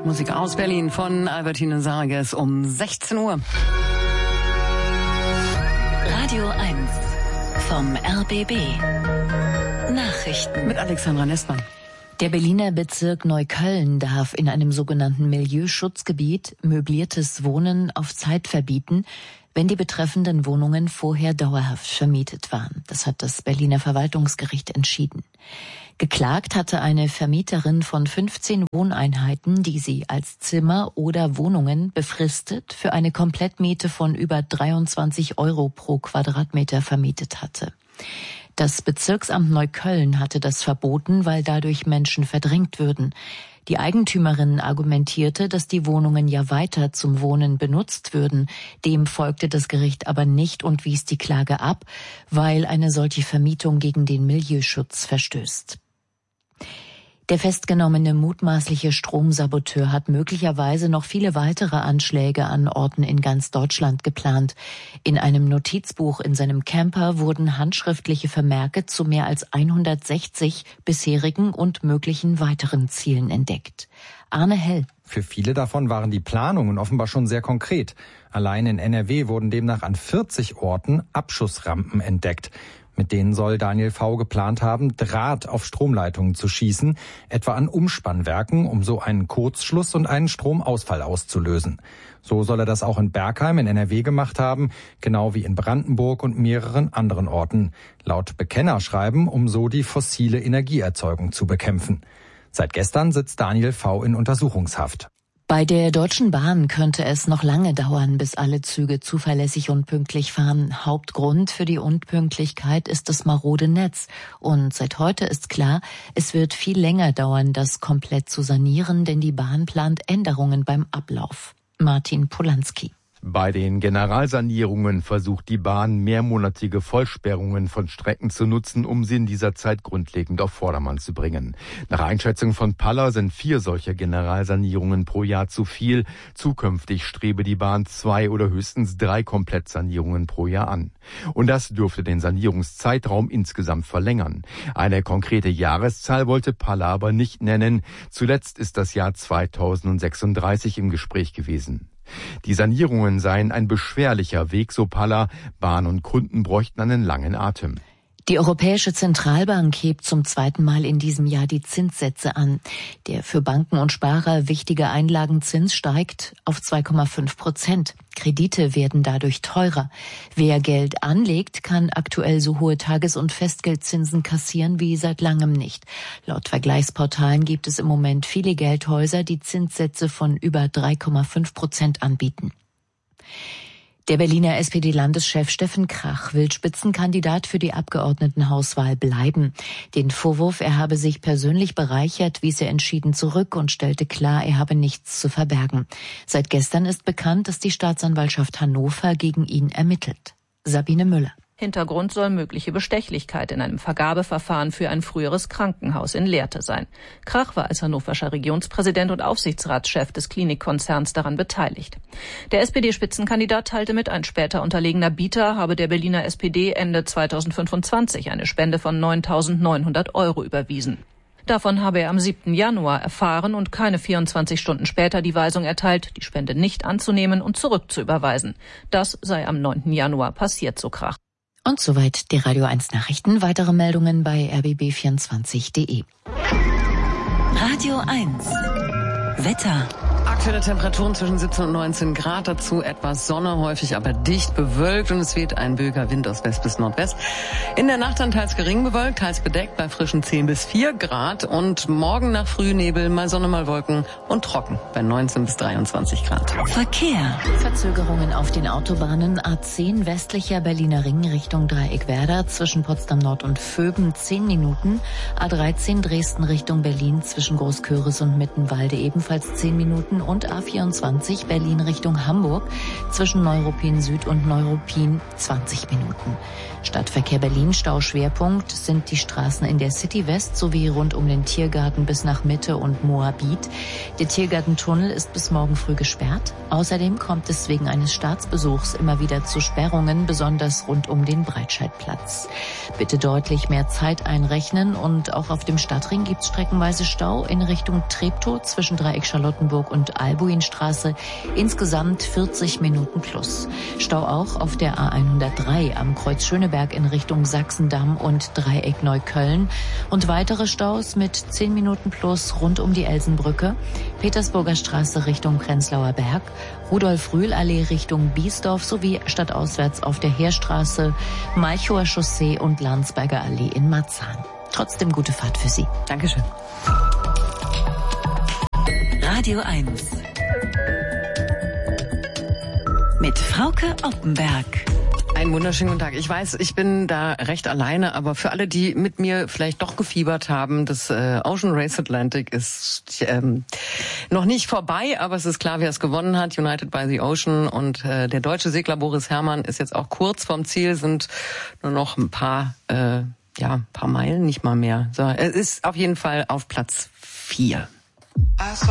Musik aus Berlin von Albertine Sarges um 16 Uhr. Radio 1 vom RBB. Nachrichten mit Alexandra Nestmann. Der Berliner Bezirk Neukölln darf in einem sogenannten Milieuschutzgebiet möbliertes Wohnen auf Zeit verbieten, wenn die betreffenden Wohnungen vorher dauerhaft vermietet waren. Das hat das Berliner Verwaltungsgericht entschieden. Geklagt hatte eine Vermieterin von 15 Wohneinheiten, die sie als Zimmer oder Wohnungen befristet für eine Komplettmiete von über 23 € pro Quadratmeter vermietet hatte. Das Bezirksamt Neukölln hatte das verboten, weil dadurch Menschen verdrängt würden. Die Eigentümerin argumentierte, dass die Wohnungen ja weiter zum Wohnen benutzt würden. Dem folgte das Gericht aber nicht und wies die Klage ab, weil eine solche Vermietung gegen den Milieuschutz verstößt. Der festgenommene mutmaßliche Stromsaboteur hat möglicherweise noch viele weitere Anschläge an Orten in ganz Deutschland geplant. In einem Notizbuch in seinem Camper wurden handschriftliche Vermerke zu mehr als 160 bisherigen und möglichen weiteren Zielen entdeckt. Arne Hell. Für viele davon waren die Planungen offenbar schon sehr konkret. Allein in NRW wurden demnach an 40 Orten Abschussrampen entdeckt. Mit denen soll Daniel V. geplant haben, Draht auf Stromleitungen zu schießen, etwa an Umspannwerken, um so einen Kurzschluss und einen Stromausfall auszulösen. So soll er das auch in Bergheim in NRW gemacht haben, genau wie in Brandenburg und mehreren anderen Orten. Laut Bekennerschreiben, um so die fossile Energieerzeugung zu bekämpfen. Seit gestern sitzt Daniel V. in Untersuchungshaft. Bei der Deutschen Bahn könnte es noch lange dauern, bis alle Züge zuverlässig und pünktlich fahren. Hauptgrund für die Unpünktlichkeit ist das marode Netz. Und seit heute ist klar, es wird viel länger dauern, das komplett zu sanieren, denn die Bahn plant Änderungen beim Ablauf. Martin Polanski. Bei den Generalsanierungen versucht die Bahn, mehrmonatige Vollsperrungen von Strecken zu nutzen, um sie in dieser Zeit grundlegend auf Vordermann zu bringen. Nach Einschätzung von Paller sind 4 solcher Generalsanierungen pro Jahr zu viel. Zukünftig strebe die Bahn 2 oder höchstens 3 Komplettsanierungen pro Jahr an. Und das dürfte den Sanierungszeitraum insgesamt verlängern. Eine konkrete Jahreszahl wollte Paller aber nicht nennen. Zuletzt ist das Jahr 2036 im Gespräch gewesen. Die Sanierungen seien ein beschwerlicher Weg, so Paller. Bahn und Kunden bräuchten einen langen Atem. Die Europäische Zentralbank hebt zum 2. Mal in diesem Jahr die Zinssätze an. Der für Banken und Sparer wichtige Einlagenzins steigt auf 2,5%. Kredite werden dadurch teurer. Wer Geld anlegt, kann aktuell so hohe Tages- und Festgeldzinsen kassieren wie seit langem nicht. Laut Vergleichsportalen gibt es im Moment viele Geldhäuser, die Zinssätze von über 3,5% anbieten. Der Berliner SPD-Landeschef Steffen Krach will Spitzenkandidat für die Abgeordnetenhauswahl bleiben. Den Vorwurf, er habe sich persönlich bereichert, wies er entschieden zurück und stellte klar, er habe nichts zu verbergen. Seit gestern ist bekannt, dass die Staatsanwaltschaft Hannover gegen ihn ermittelt. Sabine Müller. Hintergrund soll mögliche Bestechlichkeit in einem Vergabeverfahren für ein früheres Krankenhaus in Lehrte sein. Krach war als hannoverscher Regionspräsident und Aufsichtsratschef des Klinikkonzerns daran beteiligt. Der SPD-Spitzenkandidat teilte mit, ein später unterlegener Bieter habe der Berliner SPD Ende 2025 eine Spende von 9.900 € überwiesen. Davon habe er am 7. Januar erfahren und keine 24 Stunden später die Weisung erteilt, die Spende nicht anzunehmen und zurückzuüberweisen. Das sei am 9. Januar passiert, so Krach. Und soweit die Radio 1 Nachrichten. Weitere Meldungen bei rbb24.de. Radio 1 Wetter. Aktuelle Temperaturen zwischen 17 und 19 Grad, dazu etwas Sonne, häufig aber dicht bewölkt und es weht ein böiger Wind aus West bis Nordwest. In der Nacht dann teils gering bewölkt, teils bedeckt bei frischen 10 bis 4 Grad und morgen nach Frühnebel mal Sonne, mal Wolken und trocken bei 19 bis 23 Grad. Verkehr. Verzögerungen auf den Autobahnen A10 westlicher Berliner Ring Richtung Dreieckwerder zwischen Potsdam Nord und Vöben 10 Minuten, A13 Dresden Richtung Berlin zwischen Großköris und Mittenwalde ebenfalls 10 Minuten. Minuten und A24 Berlin Richtung Hamburg zwischen Neuruppin Süd und Neuruppin 20 Minuten. Stadtverkehr Berlin Stauschwerpunkt sind die Straßen in der City West sowie rund um den Tiergarten bis nach Mitte und Moabit. Der Tiergartentunnel ist bis morgen früh gesperrt. Außerdem kommt es wegen eines Staatsbesuchs immer wieder zu Sperrungen, besonders rund um den Breitscheidplatz. Bitte deutlich mehr Zeit einrechnen und auch auf dem Stadtring gibt es streckenweise Stau in Richtung Treptow zwischen Dreieck Charlottenburg und Albuinstraße. Insgesamt 40 Minuten plus. Stau auch auf der A103 am Kreuz Schöneberg in Richtung Sachsendamm und Dreieck Neukölln. Und weitere Staus mit 10 Minuten plus rund um die Elsenbrücke, Petersburger Straße Richtung Prenzlauer Berg, Rudolf-Rühl-Allee Richtung Biesdorf sowie stadtauswärts auf der Heerstraße, Malchower Chaussee und Landsberger Allee in Marzahn. Trotzdem gute Fahrt für Sie. Dankeschön. Radio 1 mit Frauke Oppenberg. Einen wunderschönen guten Tag. Ich weiß, ich bin da recht alleine, aber für alle, die mit mir vielleicht doch gefiebert haben, das Ocean Race Atlantic ist noch nicht vorbei, aber es ist klar, wer es gewonnen hat, United by the Ocean. Und der deutsche Segler Boris Herrmann ist jetzt auch kurz vorm Ziel, sind nur noch ein paar Meilen, nicht mal mehr. So, er ist auf jeden Fall auf Platz 4.